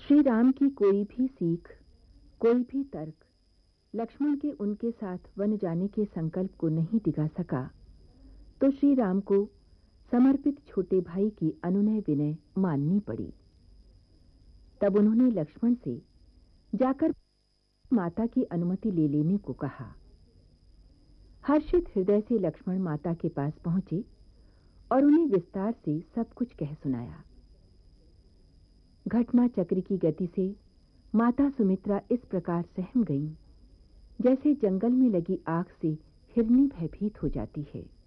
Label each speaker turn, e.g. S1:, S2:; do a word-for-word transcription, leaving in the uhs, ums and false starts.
S1: श्री राम की कोई भी सीख, कोई भी तर्क लक्ष्मण के उनके साथ वन जाने के संकल्प को नहीं डिगा सका, तो श्री राम को समर्पित छोटे भाई की अनुनय विनय माननी पड़ी। तब उन्होंने लक्ष्मण से जाकर माता की अनुमति ले लेने को कहा। हर्षित हृदय से लक्ष्मण माता के पास पहुंचे और उन्हें विस्तार से सब कुछ कह सुनाया। घटना चक्र की गति से माता सुमित्रा इस प्रकार सहम गईं, जैसे जंगल में लगी आग से हिरनी भयभीत हो जाती है।